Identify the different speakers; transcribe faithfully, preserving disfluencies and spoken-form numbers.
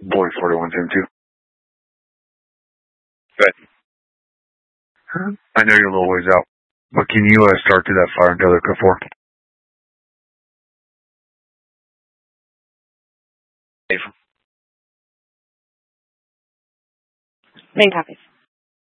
Speaker 1: Boy forty-one seventy-two.
Speaker 2: Good.
Speaker 1: I know you're a little ways out, but can you uh, start to that fire until they're four?
Speaker 2: Dave.
Speaker 3: Main copies.